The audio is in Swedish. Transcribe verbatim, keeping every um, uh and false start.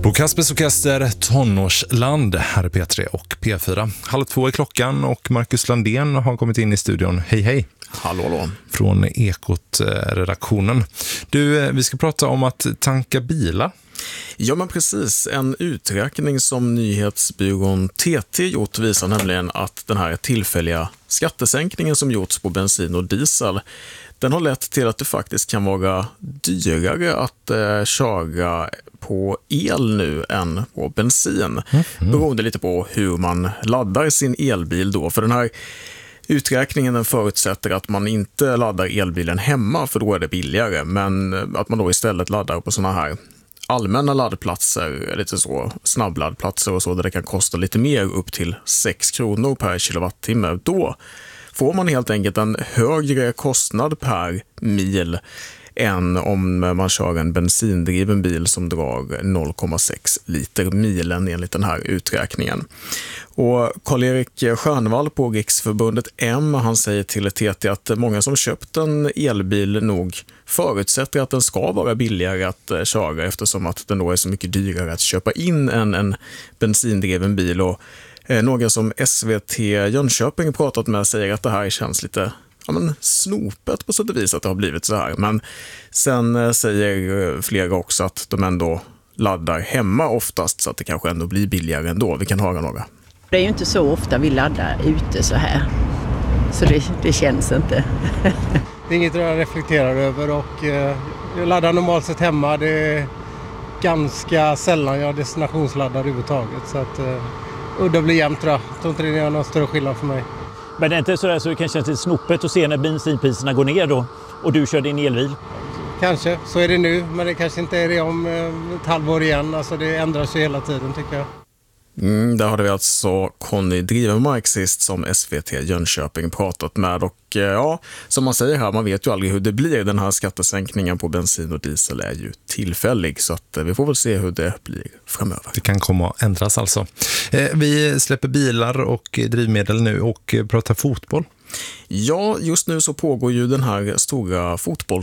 På Kaspers Orkester, Tonårsland, här är P tre och P fyra. Halv två är klockan och Marcus Landén har kommit in i studion. Hej hej! Hallå, hallå. Från Ekot-redaktionen. Du, vi ska prata om att tanka bilar. Ja, men precis. En uträkning som nyhetsbyrån T T gjort visar nämligen att den här tillfälliga skattesänkningen som gjorts på bensin och diesel, den har lett till att det faktiskt kan vara dyrare att eh, köra på el nu än på bensin. Mm-hmm. Beroende lite på hur man laddar sin elbil då. För den här uträkningen den förutsätter att man inte laddar elbilen hemma, för då är det billigare. Men att man då istället laddar på såna här allmänna laddplatser, lite så snabbladdplatser och så, där det kan kosta lite mer, upp till sex kronor per kilowattimme. Då får man helt enkelt en högre kostnad per mil än om man kör en bensindriven bil som drar noll komma sex liter milen enligt den här uträkningen. Och Karl-Erik Stjärnvall på Riksförbundet M, han säger till T T att många som köpt en elbil nog förutsätter att den ska vara billigare att köra, eftersom att den då är så mycket dyrare att köpa in än en bensindriven bil. Och eh, några som S V T Jönköping pratat med säger att det här känns lite ja, men snopet på sätt och vis att det har blivit så här. Men sen eh, säger flera också att de ändå laddar hemma oftast, så att det kanske ändå blir billigare ändå. Vi kan höra några. Det är ju inte så ofta vi laddar ute så här. Så det, det känns inte. Det är inget jag reflekterar över, och eh, jag laddar normalt sett hemma. Det är ganska sällan jag destinationsladdar överhuvudtaget. Så att eh, udda blir jämnt, tror jag. Jag tror inte det är någon större skillnad för mig. Men det är inte så där så det kan kännas lite snopet att se när bensinpriserna går ner då och du kör din elbil? Kanske, så är det nu, men det kanske inte är det om ett halvår igen. Alltså det ändras ju hela tiden, tycker jag. Mm, där hade vi alltså Conny Drivenmark sist som S V T Jönköping pratat med, och ja, som man säger här, man vet ju aldrig hur det blir. Den här skattesänkningen på bensin och diesel är ju tillfällig, så att vi får väl se hur det blir framöver. Det kan komma att ändras alltså. Vi släpper bilar och drivmedel nu och pratar fotboll. Ja, just nu så pågår ju den här stora fotbolls